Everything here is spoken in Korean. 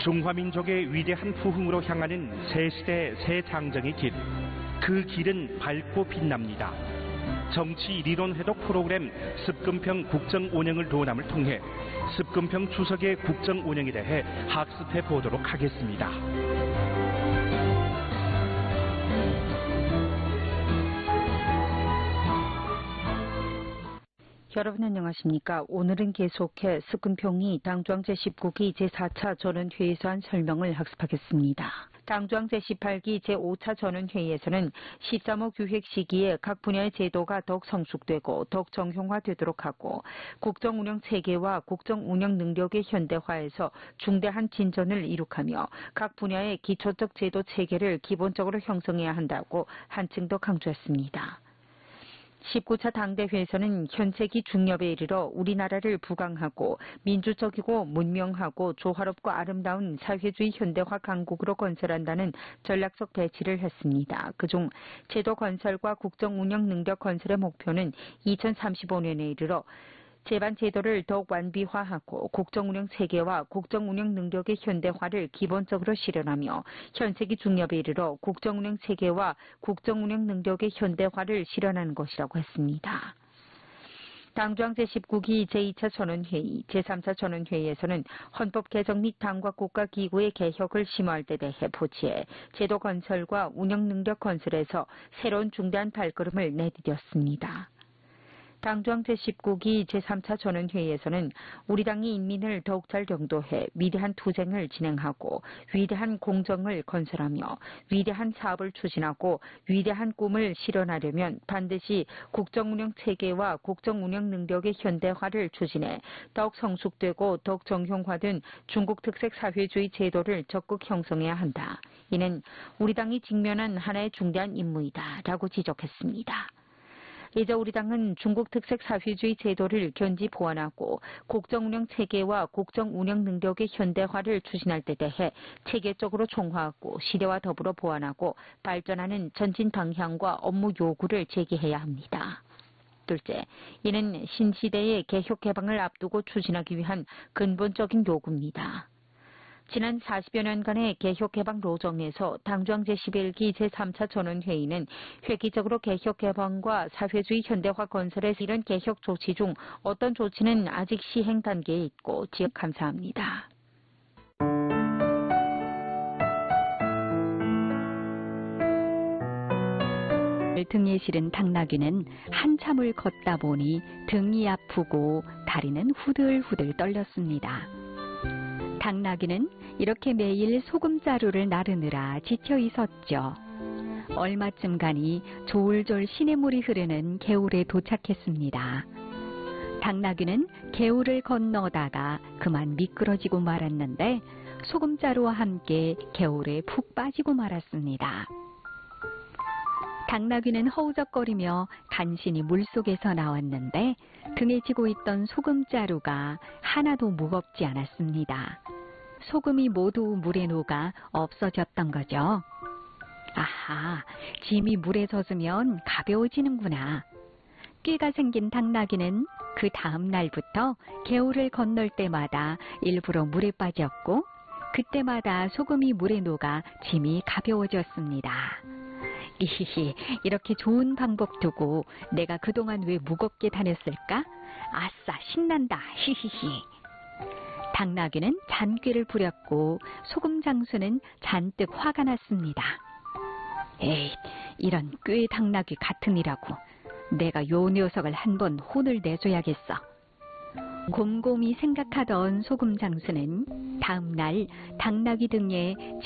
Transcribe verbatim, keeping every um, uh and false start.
중화민족의 위대한 부흥으로 향하는 새 시대 새 장정의 길. 그 길은 밝고 빛납니다. 정치 리론 회독 프로그램 습근평 국정 운영을 도남을 통해 습근평 주석의 국정 운영에 대해 학습해 보도록 하겠습니다. 여러분 안녕하십니까. 오늘은 계속해 습근평이 당조항 제십구 기 제사 차 전원회의에서 한 설명을 학습하겠습니다. 당조항 제십팔 기 제오 차 전원회의에서는 십삼 호 기획 시기에 각 분야의 제도가 더욱 성숙되고 더욱 정형화되도록 하고 국정운영 체계와 국정운영 능력의 현대화에서 중대한 진전을 이룩하며 각 분야의 기초적 제도 체계를 기본적으로 형성해야 한다고 한층 더 강조했습니다. 십구 차 당대회에서는 현체기 중엽에 이르러 우리나라를 부강하고 민주적이고 문명하고 조화롭고 아름다운 사회주의 현대화 강국으로 건설한다는 전략적 배치를 했습니다. 그중 제도 건설과 국정 운영 능력 건설의 목표는 이천삼십오 년에 이르러 제반 제도를 더욱 완비화하고 국정운영 체계와 국정운영 능력의 현대화를 기본적으로 실현하며 현세기 중엽에 이르러 국정운영 체계와 국정운영 능력의 현대화를 실현하는 것이라고 했습니다. 당조항 제십구 기 제이 차 전원회의, 제삼 차 전원회의에서는 헌법 개정 및 당과 국가기구의 개혁을 심화할 데 대해 보치해 제도 건설과 운영 능력 건설에서 새로운 중대한 발걸음을 내디뎠습니다. 당조항 제십구 기 제삼 차 전원회의에서는 우리 당이 인민을 더욱 잘 영도해 위대한 투쟁을 진행하고 위대한 공정을 건설하며 위대한 사업을 추진하고 위대한 꿈을 실현하려면 반드시 국정운영 체계와 국정운영 능력의 현대화를 추진해 더욱 성숙되고 더욱 정형화된 중국 특색 사회주의 제도를 적극 형성해야 한다. 이는 우리 당이 직면한 하나의 중대한 임무이다 라고 지적했습니다. 이제 우리 당은 중국 특색 사회주의 제도를 견지 보완하고 국정운영 체계와 국정운영 능력의 현대화를 추진할 데 대해 체계적으로 총화하고 시대와 더불어 보완하고 발전하는 전진 방향과 업무 요구를 제기해야 합니다. 둘째, 이는 신시대의 개혁 개방을 앞두고 추진하기 위한 근본적인 요구입니다. 지난 사십여 년간의 개혁개방 로정에서 당조항 제십일 기 제삼 차 전원회의는 획기적으로 개혁개방과 사회주의 현대화 건설에 이런 개혁 조치 중 어떤 조치는 아직 시행 단계에 있고 지역 감사합니다. 등에 실은 당나귀는 한참을 걷다 보니 등이 아프고 다리는 후들후들 떨렸습니다. 당나귀는 이렇게 매일 소금자루를 나르느라 지쳐 있었죠. 얼마쯤 가니 졸졸 시냇물이 흐르는 개울에 도착했습니다. 당나귀는 개울을 건너다가 그만 미끄러지고 말았는데 소금자루와 함께 개울에 푹 빠지고 말았습니다. 당나귀는 허우적거리며 간신히 물속에서 나왔는데 등에 지고 있던 소금자루가 하나도 무겁지 않았습니다. 소금이 모두 물에 녹아 없어졌던 거죠. 아하, 짐이 물에 젖으면 가벼워지는구나. 꾀가 생긴 당나귀는 그 다음 날부터 개울을 건널 때마다 일부러 물에 빠졌고 그때마다 소금이 물에 녹아 짐이 가벼워졌습니다. 이히히, 이렇게 좋은 방법 두고 내가 그동안 왜 무겁게 다녔을까? 아싸, 신난다. 히히히. 당나귀는 잔꾀를 부렸고 소금 장수는 잔뜩 화가 났습니다. 에이, 이런 꾀 당나귀 같으니라고. 내가 요 녀석을 한번 혼을 내줘야겠어. 곰곰이 생각하던 소금 장수는 다음 날 당나귀 등에